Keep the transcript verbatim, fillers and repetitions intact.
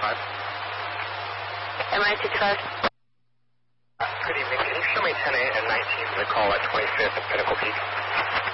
five. M I sixty-five. Uh, good evening. Can you show me ten eight and nineteen for the call at twenty-fifth at Pinnacle Peak?